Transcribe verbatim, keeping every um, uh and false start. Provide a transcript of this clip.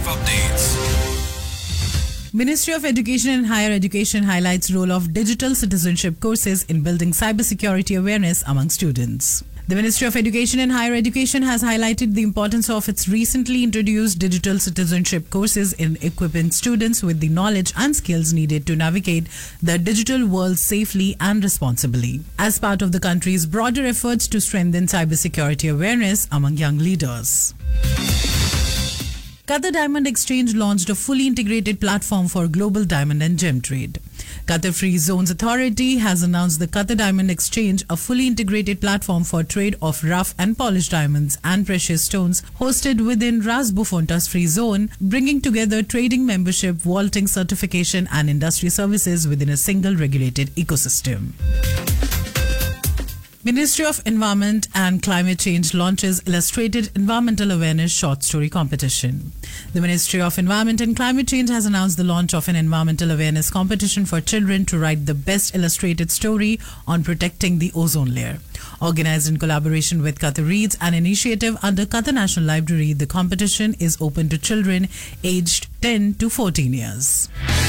updates. Ministry of Education and Higher Education highlights role of digital citizenship courses in building cybersecurity awareness among students. The Ministry of Education and Higher Education has highlighted the importance of its recently introduced digital citizenship courses in equipping students with the knowledge and skills needed to navigate the digital world safely and responsibly, as part of the country's broader efforts to strengthen cybersecurity awareness among young leaders. Qatar Diamond Exchange launched a fully integrated platform for global diamond and gem trade. Qatar Free Zones Authority has announced the Qatar Diamond Exchange, a fully integrated platform for trade of rough and polished diamonds and precious stones hosted within Ras Bufontas Free Zone, bringing together trading membership, vaulting certification and industry services within a single regulated ecosystem. Ministry of Environment and Climate Change launches Illustrated Environmental Awareness Short Story Competition. The Ministry of Environment and Climate Change has announced the launch of an environmental awareness competition for children to write the best illustrated story on protecting the ozone layer. Organized in collaboration with Qatar Reads, an initiative under Qatar National Library, the competition is open to children aged ten to fourteen years.